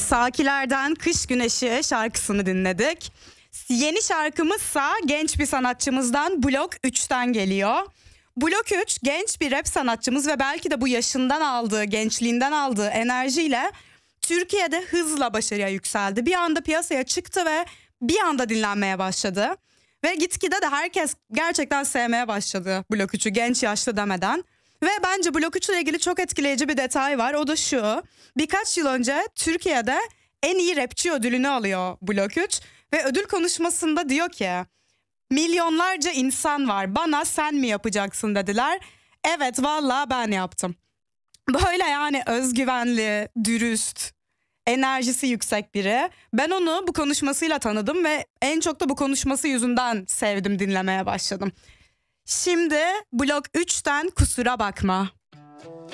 Sakiler'den Kış Güneşi şarkısını dinledik. Yeni şarkımızsa genç bir sanatçımızdan Blok 3'ten geliyor. Blok 3 genç bir rap sanatçımız ve belki de bu yaşından aldığı, gençliğinden aldığı enerjiyle Türkiye'de hızla başarıya yükseldi. Bir anda piyasaya çıktı ve bir anda dinlenmeye başladı. Ve gitgide de herkes gerçekten sevmeye başladı Blok 3'ü, genç yaşlı demeden. Ve bence Blok 3 ile ilgili çok etkileyici bir detay var. O da şu: birkaç yıl önce Türkiye'de en iyi rapçi ödülünü alıyor Blok 3. Ve ödül konuşmasında diyor ki, milyonlarca insan var, bana sen mi yapacaksın dediler. Evet, vallahi ben yaptım. Böyle yani özgüvenli, dürüst, enerjisi yüksek biri. Ben onu bu konuşmasıyla tanıdım ve en çok da bu konuşması yüzünden sevdim, dinlemeye başladım. Şimdi Blok 3'ten Kusura Bakma.